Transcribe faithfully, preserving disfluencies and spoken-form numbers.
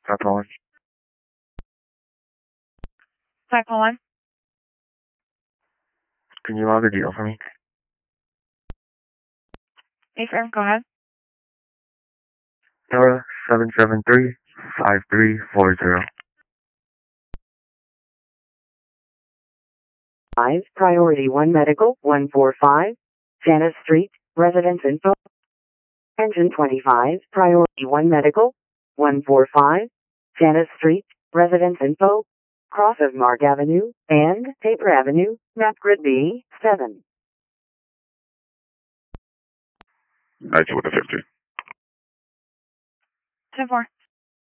Five one. five one. Can you log a deal for me? Affirm, go ahead. Nora seven seven three five three four zero. Five Priority One Medical one four five Janice Street, Residence Info. Engine twenty-five Priority One Medical one four five Janice Street, Residence Info. Cross of Mark Avenue and Paper Avenue, map grid B seven. I two with a fifty. ten four.